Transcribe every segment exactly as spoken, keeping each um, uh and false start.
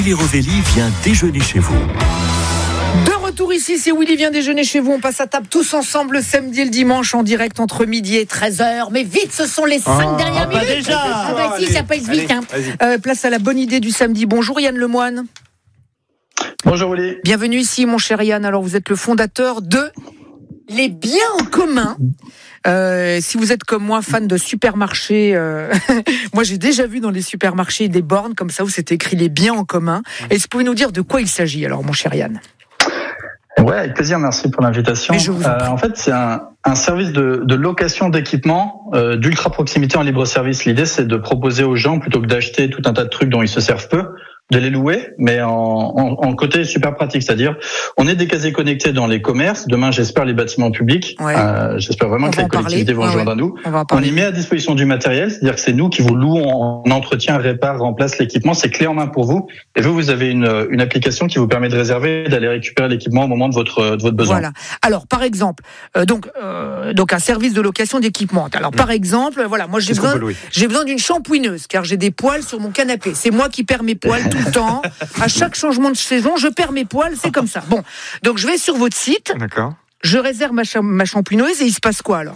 Willy Rovelli vient déjeuner chez vous. De retour ici, c'est Willy vient déjeuner chez vous. On passe à table tous ensemble le samedi et le dimanche en direct entre midi et treize heures. Mais vite, ce sont les cinq ah, dernières ah, minutes. déjà. Ah bah si, ça passe vite. Allez, hein. Euh, place à la bonne idée du samedi. Bonjour Yann Lemoine. Bonjour Willy. Bienvenue ici mon cher Yann. Alors vous êtes le fondateur de Les Biens en commun. Euh, si vous êtes comme moi fan de supermarchés, euh, moi j'ai déjà vu dans les supermarchés des bornes comme ça où c'est écrit les biens en commun. Est-ce que vous pouvez nous dire de quoi il s'agit alors mon cher Yann ? Ouais, avec plaisir, merci pour l'invitation. En, euh, en fait, c'est un, un service de, de location d'équipement euh, d'ultra proximité en libre service. L'idée, c'est de proposer aux gens, plutôt que d'acheter tout un tas de trucs dont ils se servent peu, de les louer, mais en, en, en côté super pratique, c'est-à-dire on est des casiers connectés dans les commerces. Demain, j'espère les bâtiments publics. Ouais. Euh, j'espère vraiment on que les collectivités vont ouais, rejoindre ouais. à nous. On, on y met à disposition du matériel, c'est-à-dire que c'est nous qui vous louons en entretien, répare, remplace l'équipement. C'est clé en main pour vous. Et vous, vous avez une, une application qui vous permet de réserver, d'aller récupérer l'équipement au moment de votre, de votre besoin. Voilà. Alors, par exemple, euh, donc, euh, donc un service de location d'équipement. Alors, mmh. par exemple, voilà, moi j'ai besoin, j'ai besoin d'une shampouineuse, car j'ai des poils sur mon canapé. C'est moi qui perds mes poils tout le temps. À chaque changement de saison, je perds mes poils, c'est comme ça. Bon, donc je vais sur votre site, d'accord. Je réserve ma, cha- ma shampouineuse et il se passe quoi alors ?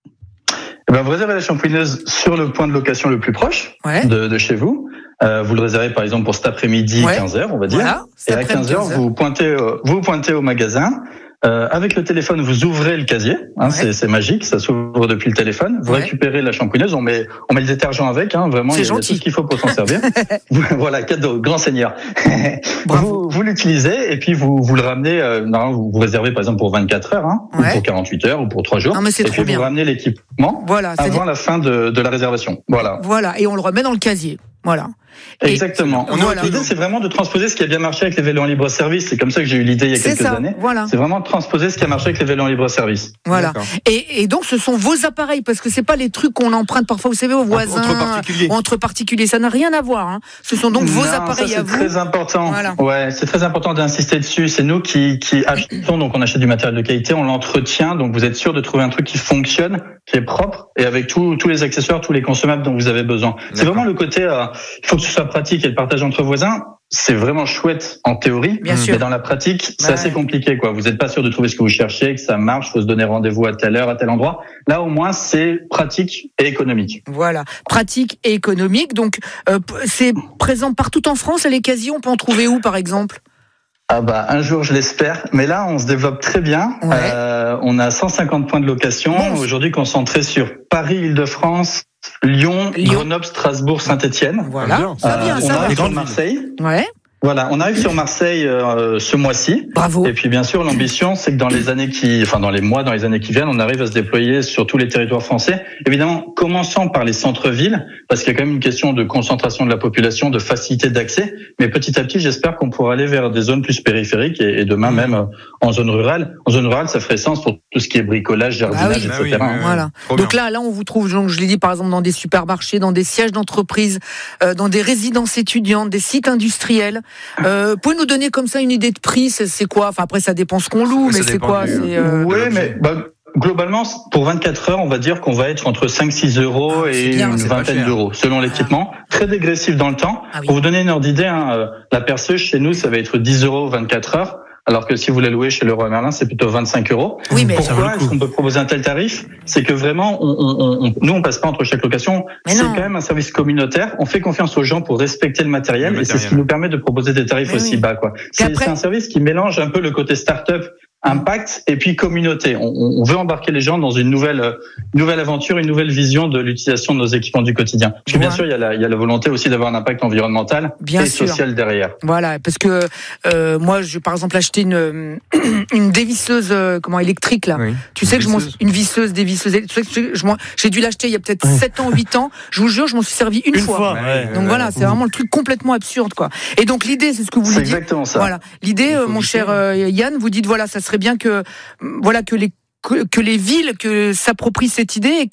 Eh ben, vous réservez la shampouineuse sur le point de location le plus proche ouais. de, de chez vous. Euh, vous le réservez par exemple pour cet après-midi, ouais. quinze heures, on va dire. Voilà, et à quinze heures, vous pointez, euh, vous pointez au magasin. Euh, avec le téléphone, vous ouvrez le casier. Hein, ouais. c'est, c'est magique, ça s'ouvre depuis le téléphone. Vous ouais. récupérez la shampouineuse, on met, on met le détergent avec. Hein, vraiment, il y a tout ce qu'il faut pour s'en servir. Voilà, cadeau, grand seigneur. vous, vous l'utilisez et puis vous, vous le ramenez. Euh, non, vous, vous réservez par exemple pour vingt-quatre heures, hein, ouais. ou pour quarante-huit heures, ou pour trois jours. Non, mais c'est et trop puis bien. Vous ramenez l'équipement voilà, avant dire... la fin de, de la réservation. Voilà. Voilà, et on le remet dans le casier. Voilà. Exactement. Et voilà. L'idée, c'est vraiment de transposer ce qui a bien marché avec les vélos en libre service. C'est comme ça que j'ai eu l'idée il y a c'est quelques ça, années. Voilà. C'est vraiment de transposer ce qui a marché avec les vélos en libre service. Voilà. Et, et donc, ce sont vos appareils, parce que c'est pas les trucs qu'on emprunte parfois, vous savez, aux voisins, entre particuliers. Entre particuliers. Ça n'a rien à voir. Hein. Ce sont donc vos non, appareils ça, à vous. C'est très important. Voilà. Ouais, c'est très important d'insister dessus. C'est nous qui, qui achetons, donc on achète du matériel de qualité, on l'entretient, donc vous êtes sûr de trouver un truc qui fonctionne, qui est propre, et avec tout, tous les accessoires, tous les consommables dont vous avez besoin. D'accord. C'est vraiment le côté, euh, il faut que ce soit pratique et le partage entre voisins. C'est vraiment chouette en théorie, Bien mais sûr. dans la pratique, c'est ouais. assez compliqué, quoi. Vous n'êtes pas sûr de trouver ce que vous cherchez, que ça marche, faut se donner rendez-vous à telle heure, à tel endroit. Là, au moins, c'est pratique et économique. Voilà, pratique et économique. Donc, euh, c'est présent partout en France. Les casiers, on peut en trouver où, par exemple ? Ah bah un jour je l'espère, mais là on se développe très bien. Ouais. Euh, on a cent cinquante points de location bon. Aujourd'hui concentrés sur Paris, Île-de-France, Lyon, Lyon. Grenoble, Strasbourg, Saint-Étienne. Voilà, ça vient, euh, ça on va. arrive sur Marseille. Ouais. Voilà, on arrive sur Marseille euh, ce mois-ci. Bravo. Et puis bien sûr, l'ambition, c'est que dans les années qui, enfin dans les mois, dans les années qui viennent, on arrive à se déployer sur tous les territoires français. Évidemment, commençant par les centres-villes, parce qu'il y a quand même une question de concentration de la population, de facilité d'accès. Mais petit à petit, j'espère qu'on pourra aller vers des zones plus périphériques et, et demain mmh. même en zone rurale. En zone rurale, ça ferait sens pour tout ce qui est bricolage, jardinage, ah oui. et cetera. Ah oui, oui, oui. Voilà. Donc là, là, on vous trouve, donc, je l'ai dit par exemple, dans des supermarchés, dans des sièges d'entreprise, euh, dans des résidences étudiantes, des sites industriels. Euh, pouvez nous donner comme ça une idée de prix, c'est, c'est quoi ? Enfin après ça dépend ce qu'on loue, mais c'est quoi ? Du... c'est, euh... Oui, mais bah, globalement pour vingt-quatre heures, on va dire qu'on va être entre cinq six euros ah, et bien, une vingtaine d'euros selon l'équipement, ah. très dégressif dans le temps. Ah, oui. Pour vous donner une ordre d'idée, hein, la perceuse chez nous ça va être dix euros vingt-quatre heures. Alors que si vous la louez chez Leroy Merlin, c'est plutôt vingt-cinq euros. Oui, mais pourquoi est-ce qu'on peut proposer un tel tarif ? C'est que vraiment, on, on, on, nous, on passe pas entre chaque location. Mais c'est non. quand même un service communautaire. On fait confiance aux gens pour respecter le matériel, le matériel. Et c'est ce qui nous permet de proposer des tarifs mais aussi oui. bas, quoi. C'est, après... c'est un service qui mélange un peu le côté start-up, impact et puis communauté. On, on veut embarquer les gens dans une nouvelle, nouvelle aventure, une nouvelle vision de l'utilisation de nos équipements du quotidien. Parce que bien sûr, il y a la, il y a la volonté aussi d'avoir un impact environnemental bien et sûr. social derrière. Voilà, parce que euh, moi, je vais par exemple acheter une une dévisseuse euh, comment électrique là. Oui. Tu sais que visseuse. je m'en une visseuse, dévisseuse. Tu sais que je m'en, j'ai dû l'acheter il y a peut-être ouais. sept ans, huit ans. Je vous jure, je m'en suis servi une, une fois. fois. Ouais, donc ouais, voilà, ouais. c'est vraiment le truc complètement absurde quoi. Et donc l'idée, c'est ce que vous c'est voulez dire. Exactement ça. Voilà, l'idée, euh, mon cher euh, Yann, vous dites voilà, ça serait bien que voilà que les que, que les villes que s'approprient cette idée et que